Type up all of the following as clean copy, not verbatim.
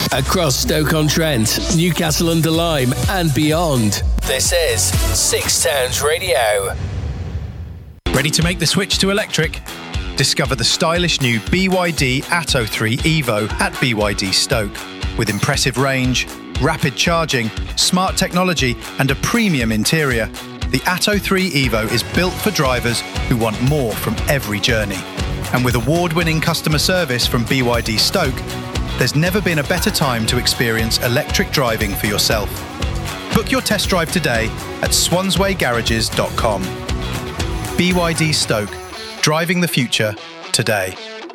across Stoke-on-Trent, Newcastle-under-Lyme and beyond. This is Six Towns Radio. Ready to make the switch to electric? Discover the stylish new BYD Atto 3 Evo at BYD Stoke. With impressive range, rapid charging, smart technology and a premium interior, the Atto 3 Evo is built for drivers who want more from every journey. And with award-winning customer service from BYD Stoke, there's never been a better time to experience electric driving for yourself. Book your test drive today at swanswaygarages.com. BYD Stoke, driving the future today.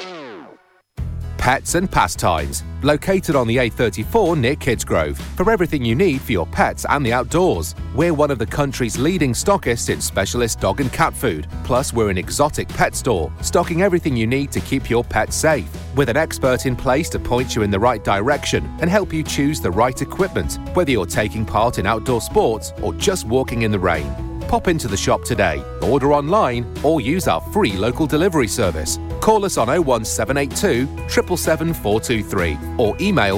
Pets and Pastimes, located on the A34 near Kidsgrove, for everything you need for your pets and the outdoors. We're one of the country's leading stockists in specialist dog and cat food. Plus, we're an exotic pet store, stocking everything you need to keep your pets safe. With an expert in place to point you in the right direction and help you choose the right equipment, whether you're taking part in outdoor sports or just walking in the rain. Pop into the shop today, order online or use our free local delivery service. Call us on 01782 777 423 or email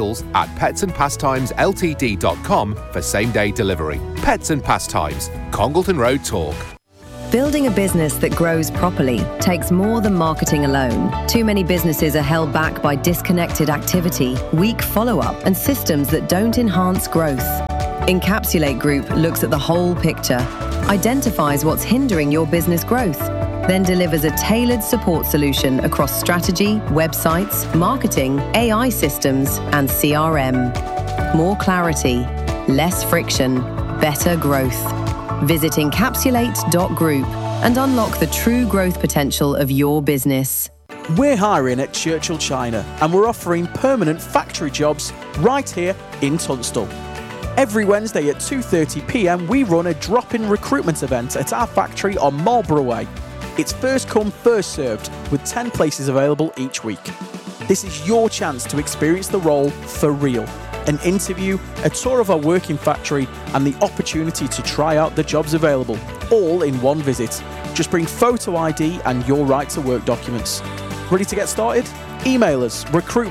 sales@petsandpastimesLTD.com for same-day delivery. Pets and Pastimes, Congleton Road Talk. Building a business that grows properly takes more than marketing alone. Too many businesses are held back by disconnected activity, weak follow-up, and systems that don't enhance growth. Encapsulate Group looks at the whole picture, identifies what's hindering your business growth, then delivers a tailored support solution across strategy, websites, marketing, AI systems, and CRM. More clarity, less friction, better growth. Visit encapsulate.group and unlock the true growth potential of your business. We're hiring at Churchill China and we're offering permanent factory jobs right here in Tunstall. Every Wednesday at 2:30 p.m, we run a drop-in recruitment event at our factory on Marlborough Way. It's first come, first served, with 10 places available each week. This is your chance to experience the role for real. An interview, a tour of our working factory, and the opportunity to try out the jobs available, all in one visit. Just bring photo ID and your right-to-work documents. Ready to get started? Email us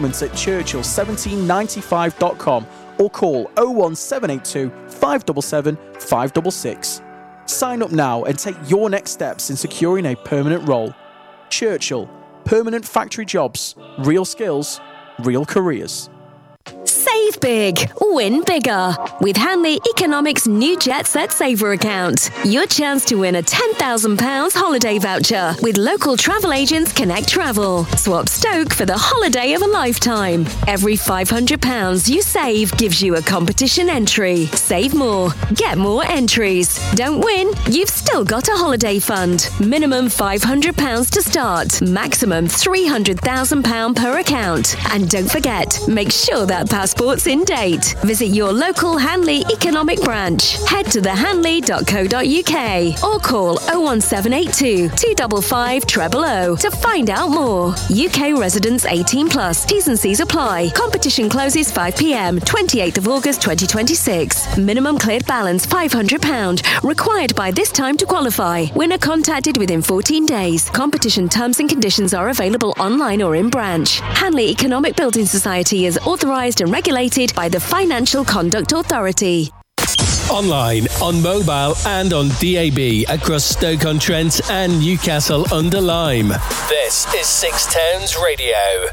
recruitments@churchill1795.com or call 01782 577 566. Sign up now and take your next steps in securing a permanent role. Churchill, permanent factory jobs, real skills, real careers. Save big, win bigger. With Hanley Economics' new Jet Set Saver account. Your chance to win a £10,000 holiday voucher with local travel agents Connect Travel. Swap Stoke for the holiday of a lifetime. Every £500 you save gives you a competition entry. Save more, get more entries. Don't win, you've still got a holiday fund. Minimum £500 to start. Maximum £300,000 per account. And don't forget, make sure that passport's in date. Visit your local Hanley Economic branch. Head to thehanley.co.uk or call 01782 255 000 to find out more. UK residents 18 plus. T's and C's apply. Competition closes 5 p.m. 28th of August 2026. Minimum cleared balance £500. Required by this time to qualify. Winner contacted within 14 days. Competition terms and conditions are available online or in branch. Hanley Economic Building Society is authorised and regulated by the Financial Conduct Authority. Online, on mobile and on DAB across Stoke-on-Trent and Newcastle-under-Lyme. This is Six Towns Radio.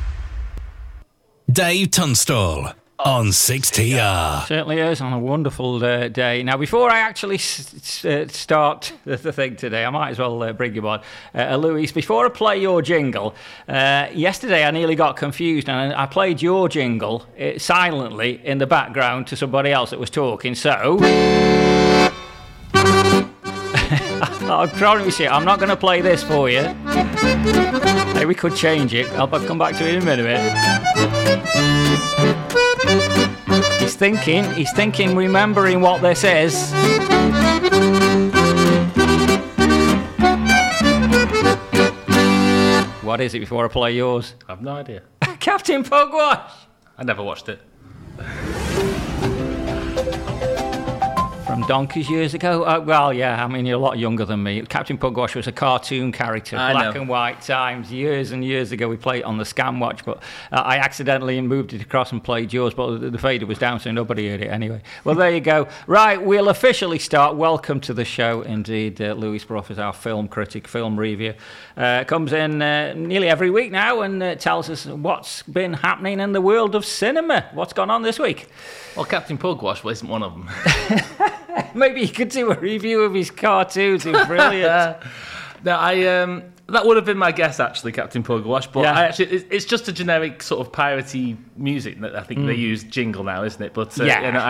Dave Tunstall on 6TR. Certainly is on a wonderful day. Now, before I actually start the thing today, I might as well bring you on. Louise, before I play your jingle, yesterday I nearly got confused and I played your jingle silently in the background to somebody else that was talking, so... I promise you, I'm not going to play this for you. Maybe we could change it. I'll come back to it in a minute. He's thinking, remembering what this is. What is it before I play yours? I have no idea. Captain Pugwash! I never watched it. from donkeys years ago. Well, yeah, I mean, you're a lot younger than me. Captain Pugwash was a cartoon character, black and white times, years and years ago. We played it on the Scan Watch, but I accidentally moved it across and played yours, but the fader was down, so nobody heard it anyway. Well, there you go. Right, we'll officially start. Welcome to the show, indeed. Louis Brough is our film critic, film reviewer. Comes in nearly every week now and tells us what's been happening in the world of cinema. What's gone on this week? Well, Captain Pugwash isn't one of them. Maybe you could do a review of his cartoons. He's brilliant. No, that would have been my guess, actually, Captain Pugwash. But Yeah. it's just a generic sort of piratey music that I think they use jingle now, isn't it? But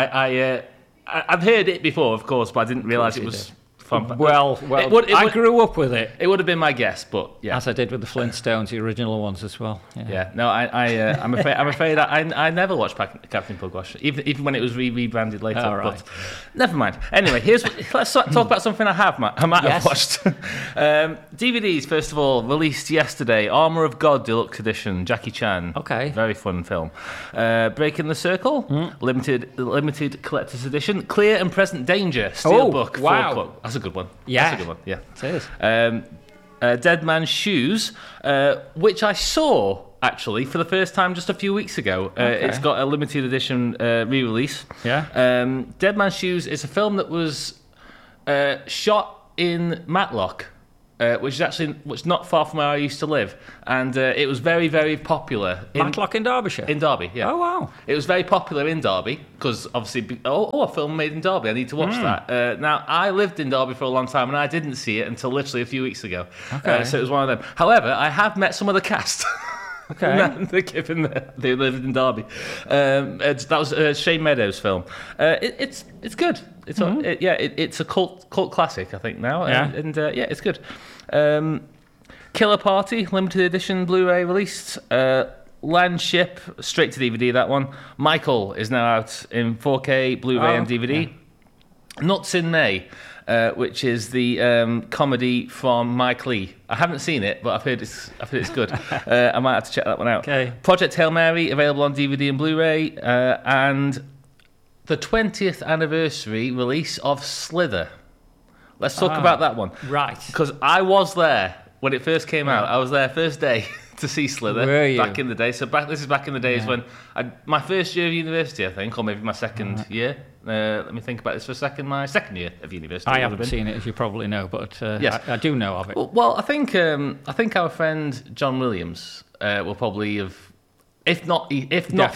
I've heard it before, of course, but I didn't realise it was fun. Well, I grew up with it. It would have been my guess, but yeah. As I did with the Flintstones, the original ones as well. Yeah. No, I'm afraid I never watched Captain Pugwash, even when it was rebranded later. Oh, right. But never mind. Anyway, let's talk about something I might have watched. DVDs, first of all, released yesterday. Armour of God Deluxe Edition, Jackie Chan. Okay. Very fun film. Breaking the Circle, limited collector's edition. Clear and Present Danger, Steelbook. Wow. That's a good one. Yeah. That's a good one. Yeah. It is. Dead Man's Shoes, which I saw actually for the first time just a few weeks ago. It's got a limited edition re-release. Yeah. Dead Man's Shoes is a film that was shot in Matlock, which is not far from where I used to live, and it was very, very popular. Matlock in Derbyshire? In Derby, yeah. Oh, wow. It was very popular in Derby, because obviously, a film made in Derby, I need to watch that. Now, I lived in Derby for a long time, and I didn't see it until literally a few weeks ago. Okay. So it was one of them. However, I have met some of the cast. Okay. Given that they lived in Derby. That was a Shane Meadows film. It's good. It's a cult classic, I think, now. Yeah. And it's good. Killer Party, limited edition Blu-ray released. Landship, straight to DVD, that one. Michael is now out in 4K, Blu-ray and DVD. Yeah. Nuts in May, which is the comedy from Mike Leigh. I haven't seen it, but I've heard it's good. I might have to check that one out. Okay. Project Hail Mary, available on DVD and Blu-ray, and the 20th anniversary release of Slither. Let's talk about that one. Right. Because I was there when it first came out. I was there first day to see Slither. Were you? Back in the day. So this is back in the days when my first year of university, I think, or maybe my second year. Let me think about this for a second. My second year of university. I haven't seen it, as you probably know, but yes. I do know of it. Well, I think our friend John Williams will probably have, if not seen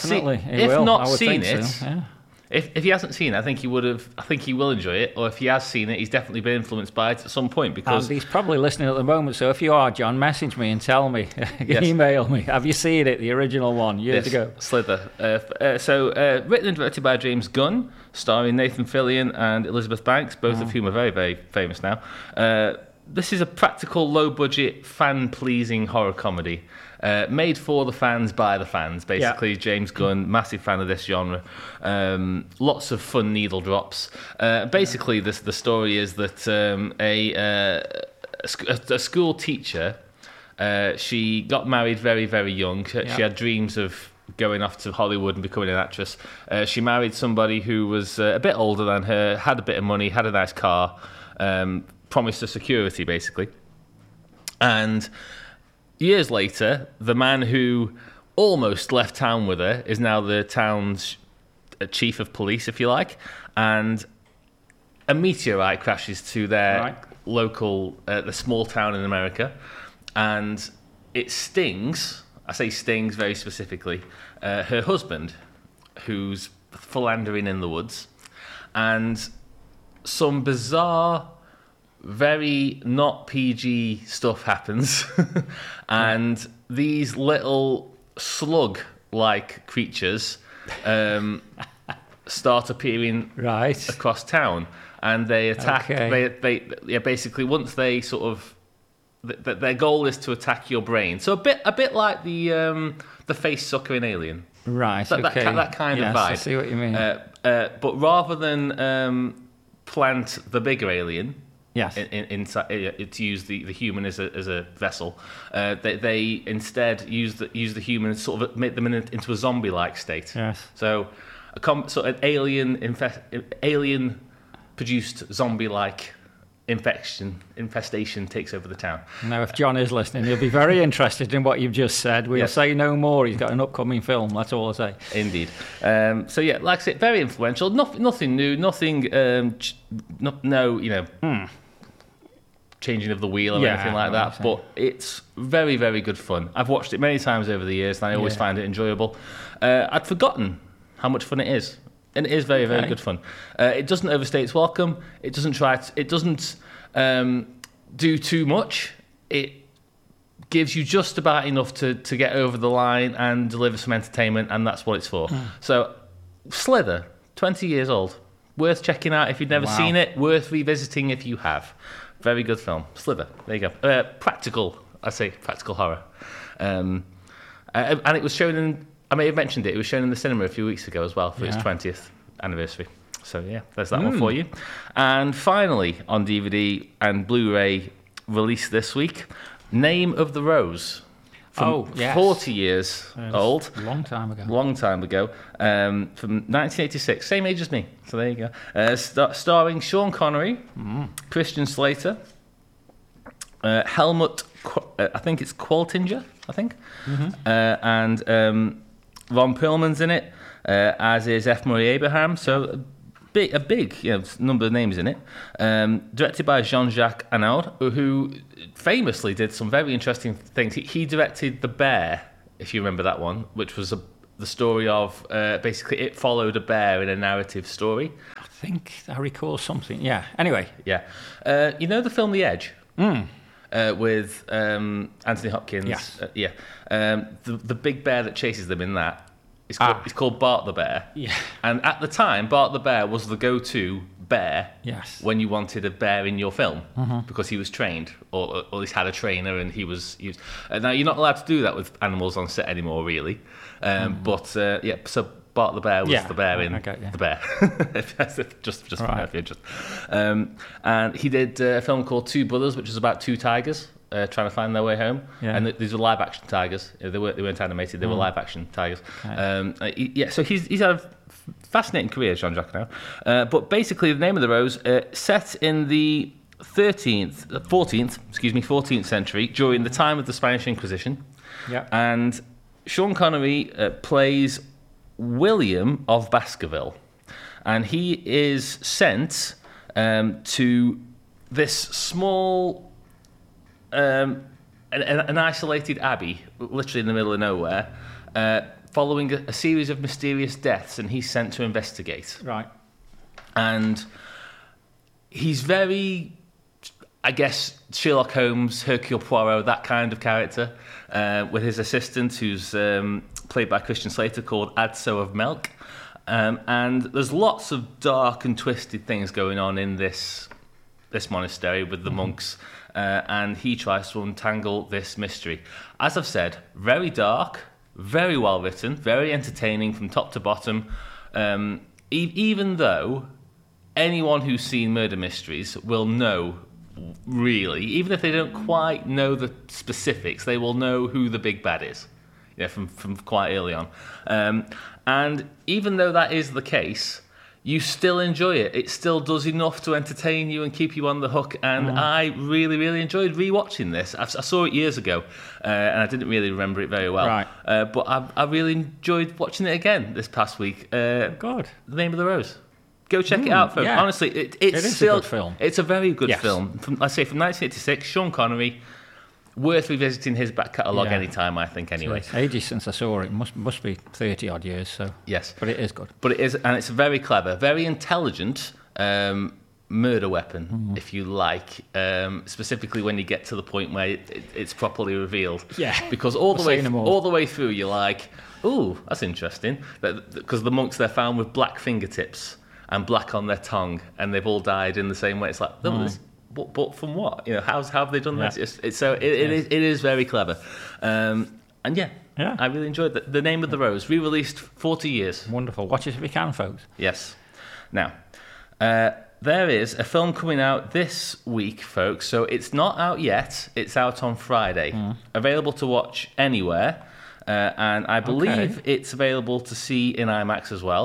it. So, yeah. If he hasn't seen it, I think he would have. I think he will enjoy it. Or if he has seen it, he's definitely been influenced by it at some point. Because and he's probably listening at the moment. So if you are, John, message me and tell me. Email me. Have you seen it? The original one years ago. Slither. Written and directed by James Gunn, starring Nathan Fillion and Elizabeth Banks, both of whom are very, very famous now. This is a practical, low-budget, fan-pleasing horror comedy. Made for the fans, by the fans, basically. Yeah. James Gunn, massive fan of this genre. Lots of fun needle drops. Basically, the story is that a school teacher, she got married very, very young. She had dreams of going off to Hollywood and becoming an actress. She married somebody who was a bit older than her, had a bit of money, had a nice car, promised her security, basically. And years later, the man who almost left town with her is now the town's chief of police, if you like, and a meteorite crashes to their local, the small town in America, and it stings, I say stings very specifically, her husband, who's philandering in the woods, and some bizarre, very not PG stuff happens, and these little slug-like creatures start appearing across town, and they attack. They basically, once they sort of, their goal is to attack your brain. So a bit like the face sucker in Alien. Right. That kind of vibe. I see what you mean. But rather than plant the bigger alien. Yes. To use the human as a vessel, they instead use the human and sort of make them into a zombie-like state. Yes. So an alien produced zombie-like infestation takes over the town. Now, if John is listening, he'll be very interested in what you've just said. We'll say no more. He's got an upcoming film. That's all I'll say. Indeed. So yeah, like I said, very influential. Nothing new. Nothing. Changing of the wheel or anything like that. But it's very, very good fun. I've watched it many times over the years, and I always find it enjoyable. I'd forgotten how much fun it is. And it is very, very good fun. It doesn't overstay its welcome. It doesn't do too much. It gives you just about enough to get over the line and deliver some entertainment, and that's what it's for. So, Slither, 20 years old. Worth checking out if you've never seen it. Worth revisiting if you have. Very good film. Slither. There you go. Practical horror. And it was shown in... I may have mentioned it. It was shown in the cinema a few weeks ago as well for its 20th anniversary. So, yeah, there's that one for you. And finally, on DVD and Blu-ray, released this week, Name of the Rose. From 40 years old. A long time ago. From 1986. Same age as me. So, there you go. Starring Sean Connery, Christian Slater, Helmut, I think it's Qualtinger, and... Ron Perlman's in it, as is F. Murray Abraham. So a big number of names in it. Directed by Jean-Jacques Annaud, who famously did some very interesting things. He directed The Bear, if you remember that one, which was the story of basically it followed a bear in a narrative story. I think I recall something. Yeah. Anyway. Yeah. You know the film The Edge? With Anthony Hopkins. Yes. The big bear that chases them in that is called Bart the Bear. Yeah. And at the time, Bart the Bear was the go-to bear when you wanted a bear in your film because he was trained, or at least had a trainer, and he was now you're not allowed to do that with animals on set anymore, really. So Bart the Bear was the bear in The Bear. just right. And he did a film called Two Brothers, which is about two tigers trying to find their way home. Yeah. And these were live action tigers. They weren't animated. They were live action tigers. Okay. So he's had a fascinating career, Jean-Jacques now. But basically, the Name of the Rose, set in the 14th century during the time of the Spanish Inquisition. Yeah. And Sean Connery plays William of Baskerville, and he is sent to this small, an isolated abbey, literally in the middle of nowhere, following a series of mysterious deaths, and he's sent to investigate. Right. And he's very, I guess, Sherlock Holmes, Hercule Poirot, that kind of character, with his assistant, who's played by Christian Slater, called Adso of Melk. And there's lots of dark and twisted things going on in this monastery with the monks, and he tries to untangle this mystery. As I've said, very dark, very well written, very entertaining from top to bottom, even though anyone who's seen murder mysteries will know, really, even if they don't quite know the specifics, they will know who the big bad is. From quite early on. And even though that is the case, you still enjoy it. It still does enough to entertain you and keep you on the hook. And I really, really enjoyed rewatching this. I saw it years ago, and I didn't really remember it very well. Right. But I really enjoyed watching it again this past week. God. The Name of the Rose. Go check it out, folks. Yeah. Honestly, it is still a good film. It's a very good film. From 1986, Sean Connery. Worth revisiting his back catalogue anytime, I think, anyway. So ages since I saw it. Must be 30-odd years, so... Yes. But it is good. But it is, and it's a very clever, very intelligent murder weapon, if you like, specifically when you get to the point where it's properly revealed. Yeah. Because all the way through, you're like, ooh, that's interesting. Because the monks, they're found with black fingertips and black on their tongue, and they've all died in the same way. It's like, but from what? How have they done this? It is very clever, and I really enjoyed that. The Name of the Rose, re-released 40 years. Wonderful. Watch it if you can, folks. Yes. Now, there is a film coming out this week, folks. So it's not out yet. It's out on Friday. Available to watch anywhere, and I believe it's available to see in IMAX as well.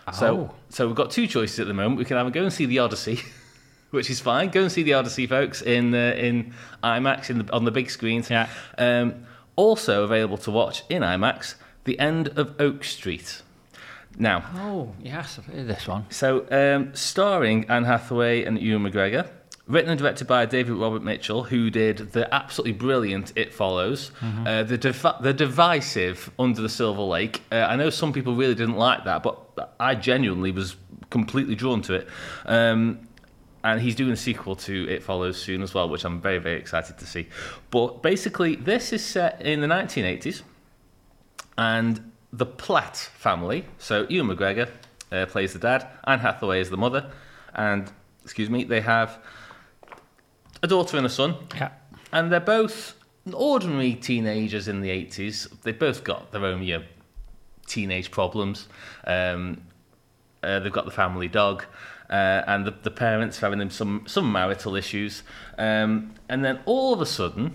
So we've got two choices at the moment. We can either go and see the Odyssey, which is fine. Go and see the Odyssey, folks, in IMAX on the big screens. Yeah. Also available to watch in IMAX, The End of Oak Street. Now. Oh yes, I've heard this one. So starring Anne Hathaway and Ewan McGregor. Written and directed by David Robert Mitchell, who did the absolutely brilliant It Follows, the divisive Under the Silver Lake. I know some people really didn't like that, but I genuinely was completely drawn to it. And he's doing a sequel to It Follows soon as well, which I'm very, very excited to see. But basically, this is set in the 1980s, and the Platt family, so Ewan McGregor plays the dad, Anne Hathaway is the mother, and, they have a daughter and a son, and they're both ordinary teenagers in the 80s. They've both got their own teenage problems. They've got the family dog, and the parents are having some marital issues. And then all of a sudden,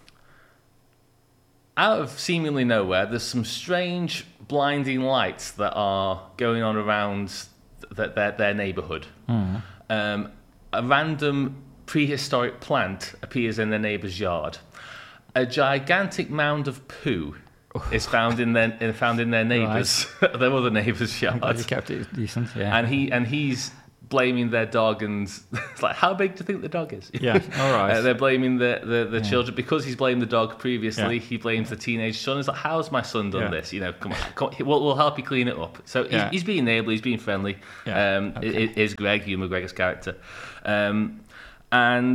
out of seemingly nowhere, there's some strange blinding lights that are going on around their neighbourhood. A random prehistoric plant appears in their neighbour's yard. A gigantic mound of poo is found in their neighbours, their other neighbour's yard. He kept it decent, yeah. And he's blaming their dog, and it's like, how big do you think the dog is? Yeah, all right. They're blaming the children because he's blamed the dog previously. Yeah. He blames the teenage son. He's like, how's my son done this? Come on, we'll help you clean it up. So he's being neighbourly, he's being friendly. Yeah. Is Greg, Ewan McGregor's character. And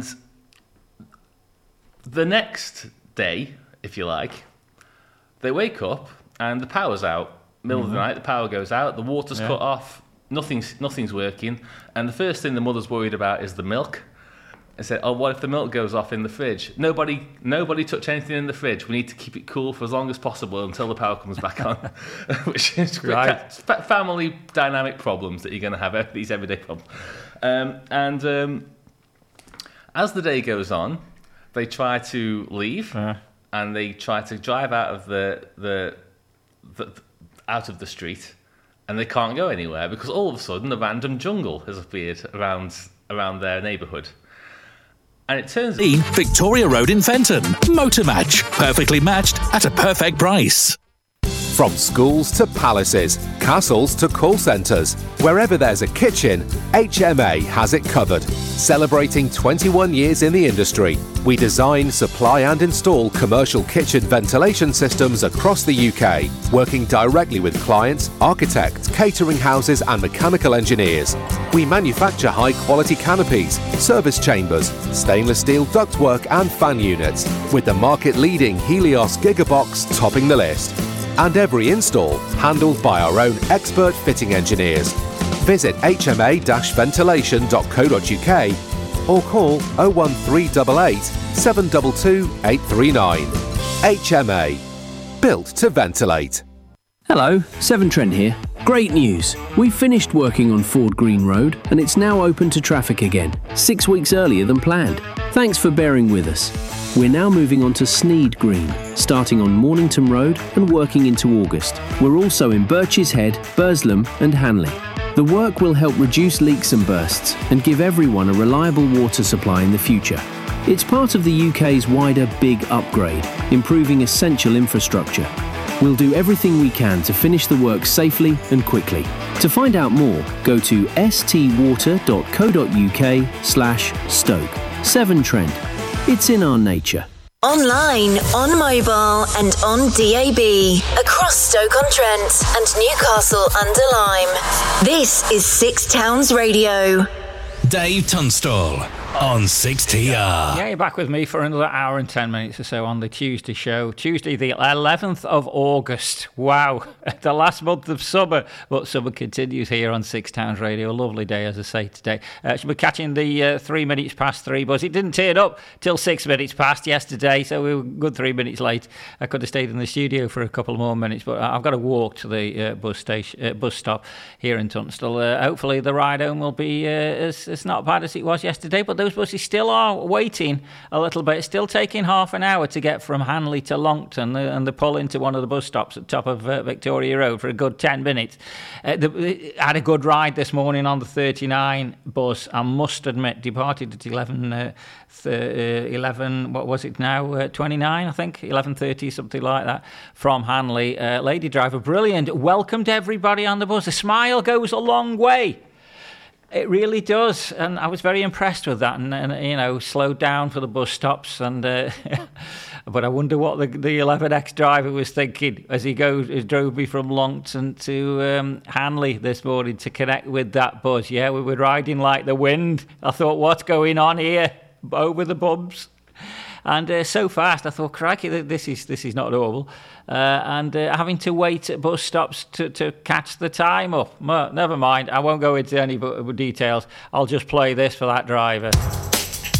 the next day, if you like, they wake up and the power's out. Middle of the night, the power goes out, the water's cut off, nothing's working, and the first thing the mother's worried about is the milk. I said, what if the milk goes off in the fridge? Nobody touch anything in the fridge. We need to keep it cool for as long as possible until the power comes back on. Which is right. Family dynamic problems that you're going to have, these everyday problems. As the day goes on, they try to leave, and they try to drive out of out of the street, and they can't go anywhere because all of a sudden a random jungle has appeared around their neighbourhood. And it turns out... Victoria Road in Fenton. Motor Match. Perfectly matched at a perfect price. From schools to palaces, castles to call centres, wherever there's a kitchen, HMA has it covered. Celebrating 21 years in the industry, we design, supply and install commercial kitchen ventilation systems across the UK, working directly with clients, architects, catering houses and mechanical engineers. We manufacture high-quality canopies, service chambers, stainless steel ductwork and fan units, with the market-leading Helios Gigabox topping the list. And every install handled by our own expert fitting engineers. Visit hma-ventilation.co.uk or call 01388 722 839. HMA. Built to ventilate. Hello, Severn Trent here. Great news! We've finished working on Ford Green Road and it's now open to traffic again, 6 weeks earlier than planned. Thanks for bearing with us. We're now moving on to Sneed Green, starting on Mornington Road and working into August. We're also in Birches Head, Burslem and Hanley. The work will help reduce leaks and bursts and give everyone a reliable water supply in the future. It's part of the UK's wider Big Upgrade, improving essential infrastructure. We'll do everything we can to finish the work safely and quickly. To find out more, go to stwater.co.uk/Stoke. Severn Trent. It's in our nature. Online, on mobile and on DAB. Across Stoke-on-Trent and Newcastle-under-Lyme. This is Six Towns Radio. Dave Tunstall on 6TR. Yeah, you're back with me for another hour and 10 minutes or so on the Tuesday show. Tuesday, the 11th of August. Wow, the last month of summer. But summer continues here on Six Towns Radio. A lovely day, as I say, today. We're catching the 3 minutes past 3 bus. It didn't turn up till 6 minutes past yesterday, so we were good 3 minutes late. I could have stayed in the studio for a couple more minutes, but I've got to walk to the bus stop here in Tunstall. Hopefully the ride home will be as not bad as it was yesterday, but there those buses still are waiting a little bit, still taking half an hour to get from Hanley to Longton, and they pull into one of the bus stops at the top of Victoria Road for a good 10 minutes. I had a good ride this morning on the 39 bus. I must admit, departed at 11, what was it now, 29, I think, 11:30, something like that, from Hanley. Lady driver, brilliant, welcomed everybody on the bus. A smile goes a long way. It really does, and I was very impressed with that, and slowed down for the bus stops, and but I wonder what the 11X driver was thinking as he drove me from Longton to Hanley this morning to connect with that bus. Yeah, we were riding like the wind. I thought, what's going on here? Over the bumps. And so fast, I thought, crikey, this is not normal. And having to wait at bus stops to catch the time up. Never mind, I won't go into any details. I'll just play this for that driver.